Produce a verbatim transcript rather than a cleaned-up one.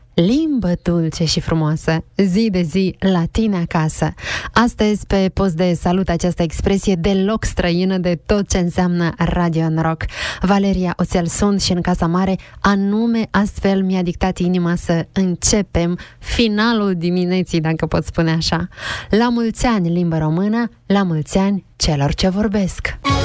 Limbă dulce și frumoasă, zi de zi la tine acasă. Astăzi, pe post de salut, această expresie deloc străină de tot ce înseamnă Radio în Rock. Valeria Oțel sunt și în Casa Mare, anume astfel mi-a dictat inima să începem finalul dimineții, dacă pot spune așa. La mulți ani, limbă română, la mulți ani celor ce vorbesc!